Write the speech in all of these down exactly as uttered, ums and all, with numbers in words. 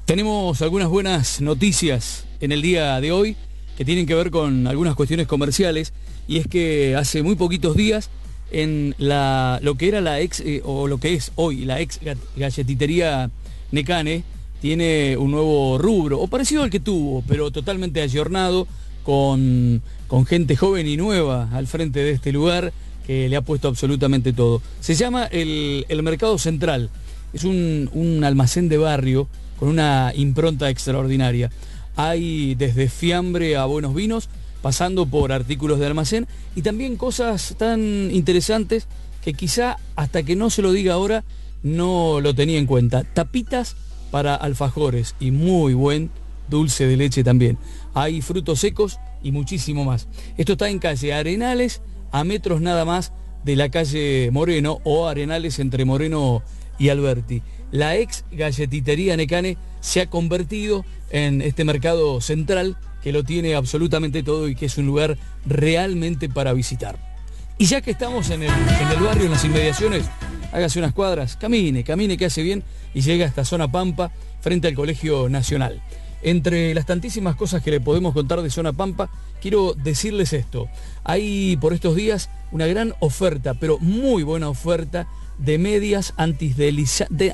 Tenemos algunas buenas noticias en el día de hoy que tienen que ver con algunas cuestiones comerciales, y es que hace muy poquitos días en la lo que era la ex eh, o lo que es hoy la ex galletitería Necane tiene un nuevo rubro, o parecido al que tuvo, pero totalmente ayornado, con, con gente joven y nueva al frente de este lugar que le ha puesto absolutamente todo. Se llama el, el Mercado Central. Es un, un almacén de barrio con una impronta extraordinaria. Hay desde fiambre a buenos vinos, pasando por artículos de almacén, y también cosas tan interesantes que quizá hasta que no se lo diga ahora no lo tenía en cuenta. Tapitas para alfajores y muy buen dulce de leche también. Hay frutos secos y muchísimo más. Esto está en calle Arenales, a metros nada más de la calle Moreno, o Arenales entre Moreno y Alberti. La ex galletitería Necane se ha convertido en este mercado central que lo tiene absolutamente todo y que es un lugar realmente para visitar. Y ya que estamos en el, en el barrio, en las inmediaciones, hágase unas cuadras, camine, camine que hace bien y llega a esta zona Pampa frente al Colegio Nacional. Entre las tantísimas cosas que le podemos contar de zona Pampa, quiero decirles esto. Hay por estos días una gran oferta, pero muy buena oferta, de medias antidesliza, de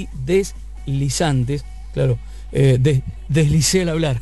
antideslizantes, claro, eh, de, deslicé al hablar,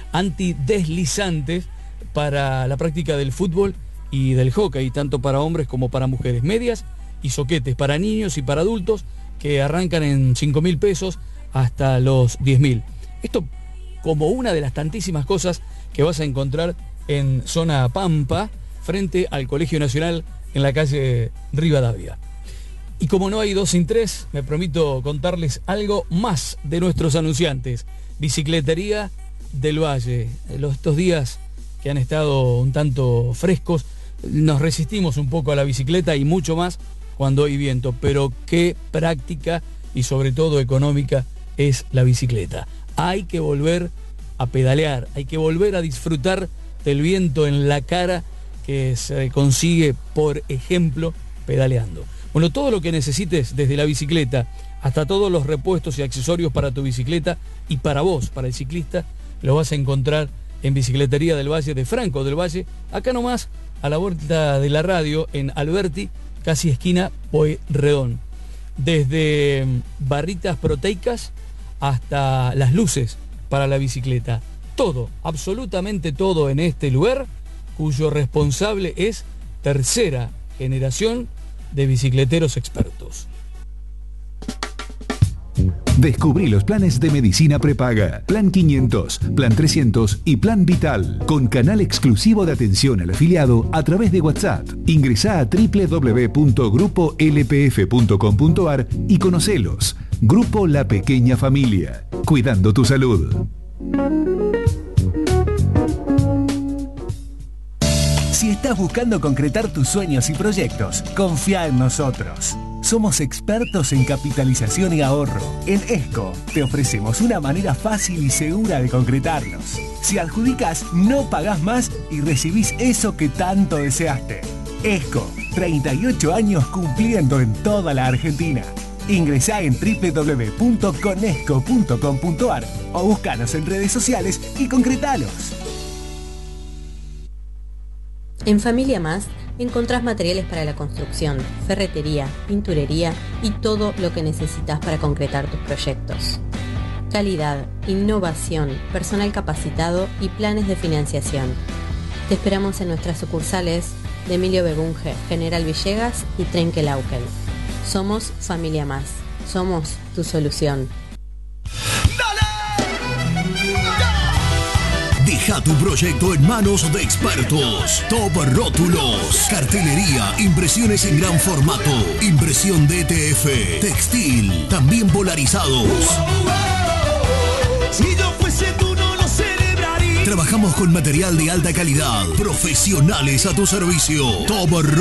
antideslizantes para la práctica del fútbol y del hockey, tanto para hombres como para mujeres. Medias y soquetes para niños y para adultos que arrancan en cinco mil pesos hasta los diez mil. Esto como una de las tantísimas cosas que vas a encontrar en zona Pampa, frente al Colegio Nacional, en la calle Rivadavia. Y como no hay dos sin tres, me permito contarles algo más de nuestros anunciantes. Bicicletería del Valle. Estos días que han estado un tanto frescos, nos resistimos un poco a la bicicleta y mucho más cuando hay viento, pero qué práctica y sobre todo económica es la bicicleta. Hay que volver a pedalear, hay que volver a disfrutar del viento en la cara que se consigue, por ejemplo, pedaleando. Bueno, todo lo que necesites, desde la bicicleta hasta todos los repuestos y accesorios para tu bicicleta y para vos, para el ciclista, lo vas a encontrar en Bicicletería del Valle, de Franco del Valle, acá nomás, a la vuelta de la radio, en Alberti, casi esquina Pueyrredón. Desde barritas proteicas hasta las luces para la bicicleta. Todo, absolutamente todo en este lugar, cuyo responsable es Tercera Generación de Bicicleteros Expertos. Descubrí los planes de medicina prepaga, Plan quinientos, Plan trescientos y Plan Vital, con canal exclusivo de atención al afiliado a través de WhatsApp. Ingresá a doble u doble u doble u punto grupo l p f punto com punto a r y conocelos. Grupo La Pequeña Familia, cuidando tu salud. Si estás buscando concretar tus sueños y proyectos, confía en nosotros. Somos expertos en capitalización y ahorro. En ESCO te ofrecemos una manera fácil y segura de concretarlos. Si adjudicas, no pagás más y recibís eso que tanto deseaste. ESCO, treinta y ocho años cumpliendo en toda la Argentina. Ingresá en doble u doble u doble u punto conesco punto com punto a r o búscanos en redes sociales y concretalos. En Familia Más encontrás materiales para la construcción, ferretería, pinturería y todo lo que necesitas para concretar tus proyectos. Calidad, innovación, personal capacitado y planes de financiación. Te esperamos en nuestras sucursales de Emilio Begunge, General Villegas y Trenquelauquen. Somos Familia Más. Somos tu solución. Deja tu proyecto en manos de expertos. Top Rótulos, cartelería, impresiones en gran formato, impresión D T F, textil, también polarizados. Si yo fuese tú no lo celebraría. Trabajamos con material de alta calidad, profesionales a tu servicio. Top